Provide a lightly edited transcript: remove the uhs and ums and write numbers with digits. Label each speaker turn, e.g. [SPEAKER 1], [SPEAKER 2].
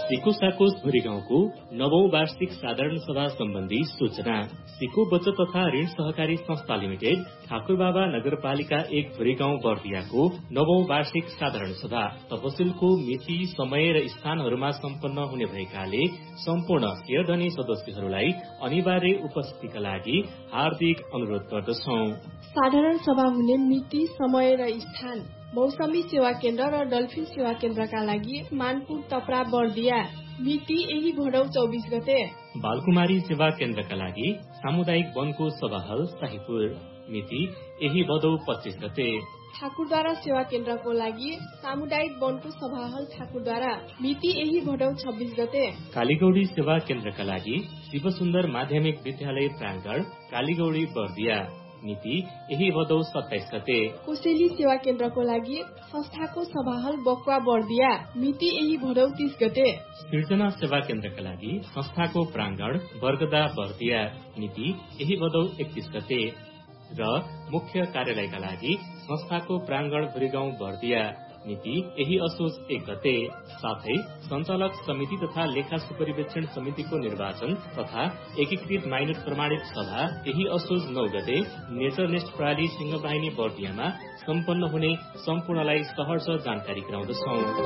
[SPEAKER 1] सिको साकोस भुरी गाउँको 9औं वार्षिक साधारण सभा सम्बन्धी सूचना। सिको बचत तथा ऋण सहकारी संस्था लिमिटेड ठाकुरबाबा नगरपालिका 1 भुरी गाउँ बर्दियाको 9औं वार्षिक साधारण सभा तपसिलको मिति, समय र स्थानहरूमा सम्पन्न हुने भएकाले सम्पूर्ण शेयरधनी सदस्यहरूलाई अनिवार्य उपस्थितिका लागि हार्दिक अनुरोध गर्दछौं।
[SPEAKER 2] साधारण सभा हुने मिति, समय र स्थान मौसमी सेवा केन्द्र र डल्फिन सेवा केन्द्रका लागि मानपुर तपरा बर्दिया। मिति यही भदौ 24 गते।
[SPEAKER 1] बालकुमारी सेवा केन्द्रका लागि सामुदायिक वनको सभा हल शाहीपुर। मिति यही भदौ 25 गते।
[SPEAKER 2] ठाकुरद्वारा सेवा केन्द्रको लागि सामुदायिक वनको सभा हल ठाकुरद्वारा। मिति यही भदौ 26 गते।
[SPEAKER 1] कालीगौडी सेवा केन्द्रका लागि शिवसुन्दर माध्यमिक विद्यालय प्राङ्गण कालीगौडी बर्दिया। मिति यही भदौ 27 गते।
[SPEAKER 2] कोसेली सेवा केन्द्रको लागि संस्थाको सभाहल बकुवा बर्दिया। मिति यही भदौ 30 गते।
[SPEAKER 1] सृजना सेवा केन्द्रका लागि संस्थाको प्राङ्गण बर्गदा बर्दिया। मिति यही भदौ 31 गते। र मुख्य कार्यालयका लागि संस्थाको प्राङ्गण भुरीगाउँ बर्दिया। मिति यही असोज 1 गते। साथै सञ्चालक समिति तथा लेखा सुपरिवेक्षण समितिको निर्वाचन तथा एकीकृत माइनर प्रमाणित सभा यही असोज 9 गते नेचरनेस्ट प्राली सिंहबाहिनी बर्दियामा सम्पन्न हुने सम्पूर्णलाई सहर्ष जानकारी गराउँदछौं।